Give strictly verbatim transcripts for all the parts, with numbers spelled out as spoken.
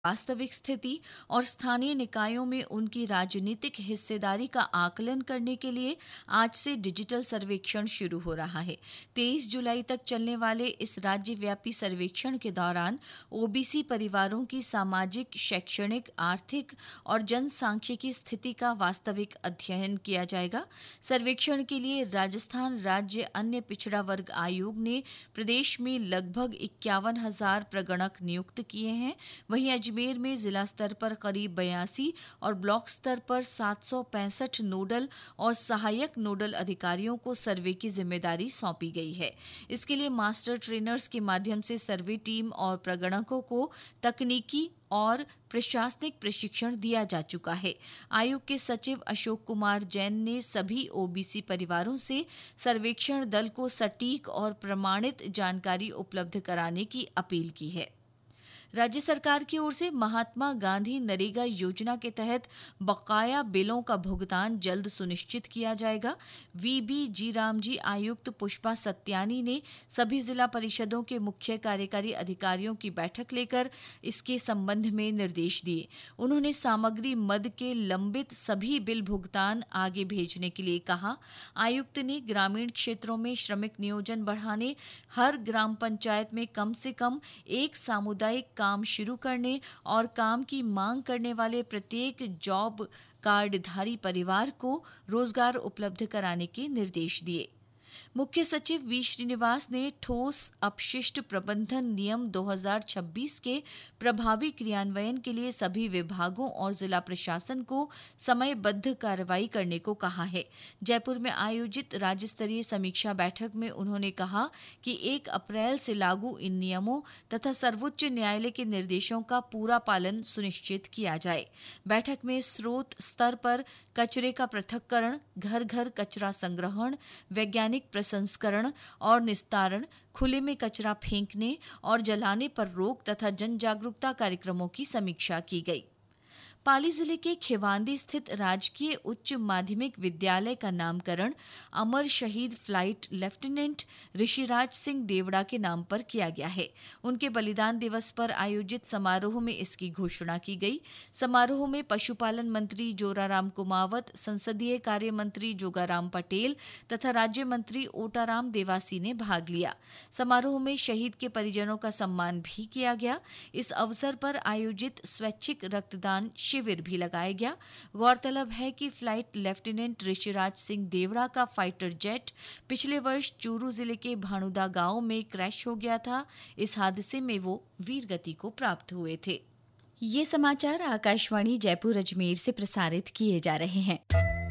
वास्तविक स्थिति और स्थानीय निकायों में उनकी राजनीतिक हिस्सेदारी का आकलन करने के लिए आज से डिजिटल सर्वेक्षण शुरू हो रहा है। तेईस जुलाई तक चलने वाले इस राज्यव्यापी सर्वेक्षण के दौरान ओबीसी परिवारों की सामाजिक, शैक्षणिक, आर्थिक और जनसांख्यिकी स्थिति का वास्तविक अध्ययन किया जाएगा। सर्वेक्षण के लिए राजस्थान राज्य अन्य पिछड़ा वर्ग आयोग ने प्रदेश में लगभग इक्यावन हजार प्रगणक नियुक्त किए हैं। वहीं अजमेर में जिला स्तर पर करीब बयासी और ब्लॉक स्तर पर सात सौ पैंसठ नोडल और सहायक नोडल अधिकारियों को सर्वे की जिम्मेदारी सौंपी गई है। इसके लिए मास्टर ट्रेनर्स के माध्यम से सर्वे टीम और प्रगणकों को तकनीकी और प्रशासनिक प्रशिक्षण दिया जा चुका है। आयोग के सचिव अशोक कुमार जैन ने सभी ओबीसी परिवारों से सर्वेक्षण दल को सटीक और प्रमाणित जानकारी उपलब्ध कराने की अपील की है। राज्य सरकार की ओर से महात्मा गांधी नरेगा योजना के तहत बकाया बिलों का भुगतान जल्द सुनिश्चित किया जाएगा। वीबी जी रामजी आयुक्त पुष्पा सत्यानी ने सभी जिला परिषदों के मुख्य कार्यकारी अधिकारियों की बैठक लेकर इसके संबंध में निर्देश दिए। उन्होंने सामग्री मद के लंबित सभी बिल भुगतान आगे भेजने के लिए कहा। आयुक्त ने ग्रामीण क्षेत्रों में श्रमिक नियोजन बढ़ाने, हर ग्राम पंचायत में कम से कम एक सामुदायिक काम शुरू करने और काम की मांग करने वाले प्रत्येक जॉब कार्डधारी परिवार को रोजगार उपलब्ध कराने के निर्देश दिए। मुख्य सचिव वी श्रीनिवास ने ठोस अपशिष्ट प्रबंधन नियम दो हज़ार छब्बीस के प्रभावी क्रियान्वयन के लिए सभी विभागों और जिला प्रशासन को समयबद्ध कार्रवाई करने को कहा है। जयपुर में आयोजित राज्य स्तरीय समीक्षा बैठक में उन्होंने कहा कि एक अप्रैल से लागू इन नियमों तथा सर्वोच्च न्यायालय के निर्देशों का पूरा पालन सुनिश्चित किया जाए। बैठक में स्रोत स्तर पर कचरे का पृथक्करण, घर घर कचरा संग्रहण, वैज्ञानिक प्रसंस्करण और निस्तारण, खुले में कचरा फेंकने और जलाने पर रोक तथा जन जागरूकता कार्यक्रमों की समीक्षा की गई। पाली जिले के खेवांदी स्थित राजकीय उच्च माध्यमिक विद्यालय का नामकरण अमर शहीद फ्लाइट लेफ्टिनेंट ऋषिराज सिंह देवड़ा के नाम पर किया गया है। उनके बलिदान दिवस पर आयोजित समारोह में इसकी घोषणा की गई। समारोह में पशुपालन मंत्री जोराराम कुमावत, संसदीय कार्य मंत्री जोगाराम पटेल तथा राज्य मंत्री ओटाराम देवासी ने भाग लिया। समारोह में शहीद के परिजनों का सम्मान भी किया गया। इस अवसर पर आयोजित स्वैच्छिक रक्तदान शिविर भी लगाया गया। गौरतलब है कि फ्लाइट लेफ्टिनेंट ऋषिराज सिंह देवड़ा का फाइटर जेट पिछले वर्ष चूरू जिले के भानुदा गांव में क्रैश हो गया था। इस हादसे में वो वीरगति को प्राप्त हुए थे। ये समाचार आकाशवाणी जयपुर अजमेर से प्रसारित किए जा रहे हैं।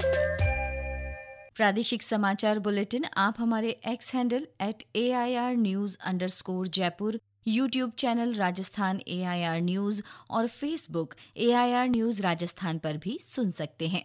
प्रादेशिक समाचार बुलेटिन आप हमारे x handle at A I R news underscore Jaipur, YouTube channel Rajasthan A I R news और Facebook A I R news Rajasthan पर भी सुन सकते हैं।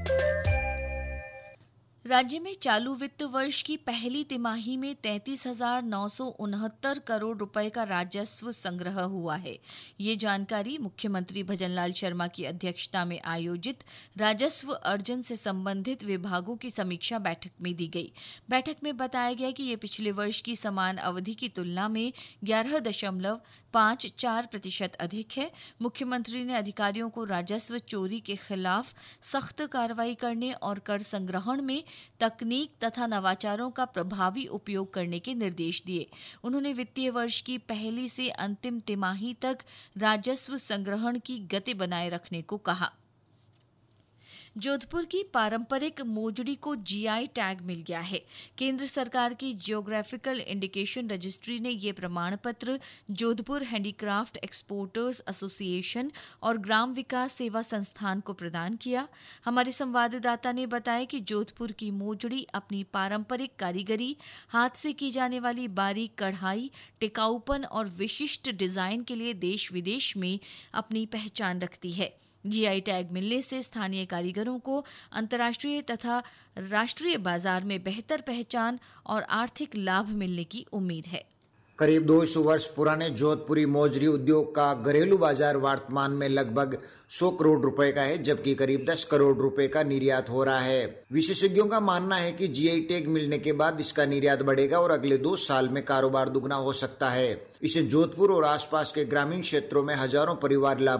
राज्य में चालू वित्त वर्ष की पहली तिमाही में तैंतीस हजार नौ सौ उनहत्तर करोड़ रुपए का राजस्व संग्रह हुआ है। ये जानकारी मुख्यमंत्री भजनलाल शर्मा की अध्यक्षता में आयोजित राजस्व अर्जन से संबंधित विभागों की समीक्षा बैठक में दी गई। बैठक में बताया गया कि ये पिछले वर्ष की समान अवधि की तुलना में ग्यारह दशमलव पाँच चार प्रतिशत अधिक है। मुख्यमंत्री ने अधिकारियों को राजस्व चोरी के खिलाफ सख्त कार्रवाई करने और कर संग्रहण में तकनीक तथा नवाचारों का प्रभावी उपयोग करने के निर्देश दिए। उन्होंने वित्तीय वर्ष की पहली से अंतिम तिमाही तक राजस्व संग्रहण की गति बनाए रखने को कहा। जोधपुर की पारंपरिक मोजड़ी को जी आई टैग मिल गया है। केंद्र सरकार की जियोग्राफिकल इंडिकेशन रजिस्ट्री ने ये प्रमाण पत्र जोधपुर हैंडीक्राफ्ट एक्सपोर्टर्स एसोसिएशन और ग्राम विकास सेवा संस्थान को प्रदान किया। हमारे संवाददाता ने बताया कि जोधपुर की मोजड़ी अपनी पारंपरिक कारीगरी, हाथ से की जाने वाली बारीक कढ़ाई, टिकाऊपन और विशिष्ट डिजाइन के लिए देश विदेश में अपनी पहचान रखती है। जी आई टैग मिलने से स्थानीय कारीगरों को अंतर्राष्ट्रीय तथा राष्ट्रीय बाजार में बेहतर पहचान और आर्थिक लाभ मिलने की उम्मीद है। करीब दो सौ वर्ष पुराने जोधपुरी मोजरी उद्योग का घरेलू बाजार वर्तमान में लगभग सौ करोड़ रुपए का है, जबकि करीब दस करोड़ रुपए का निर्यात हो रहा है। विशेषज्ञों का मानना है कि जी आई टैग मिलने के बाद इसका निर्यात बढ़ेगा और अगले दो साल में कारोबार दुगना हो सकता है। इसे जोधपुर और आसपास के ग्रामीण क्षेत्रों में हजारों परिवार लाभ